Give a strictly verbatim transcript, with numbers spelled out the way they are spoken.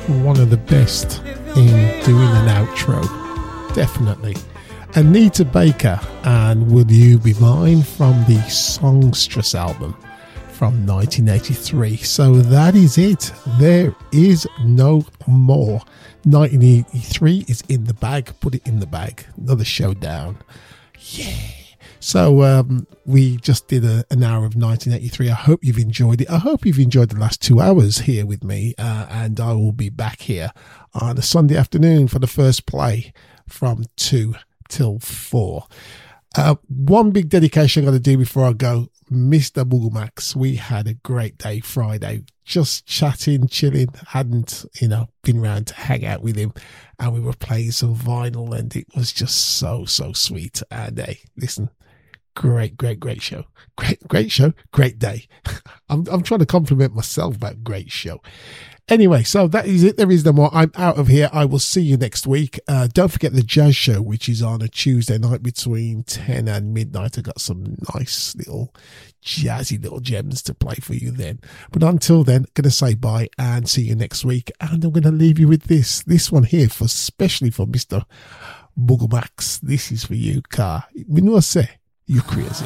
one of the best in doing an outro, definitely. Anita Baker and Will You Be Mine from the Songstress album from nineteen eighty-three. So that is it. There is no more. nineteen eighty-three is in the bag. Put it in the bag. Another showdown. Yeah. So um, we just did a, an hour of nineteen eighty-three. I hope you've enjoyed it. I hope you've enjoyed the last two hours here with me. Uh, and I will be back here on a Sunday afternoon for the first play from two till four. Uh, one big dedication I got to do before I go. Mister Booglemax, we had a great day Friday, just chatting, chilling, hadn't, you know, been around to hang out with him, and we were playing some vinyl, and it was just so, so sweet. And hey, listen, great, great, great show. Great, great show, great day. I'm, I'm trying to compliment myself about great show. Anyway, so that is it. There is no more. I'm out of here. I will see you next week. Uh, don't forget the jazz show, which is on a Tuesday night between ten and midnight. I got some nice little jazzy little gems to play for you then. But until then, going to say bye and see you next week. And I'm going to leave you with this. This one here, for especially for Mister Booglemax. This is for you, Car. We know say you crazy.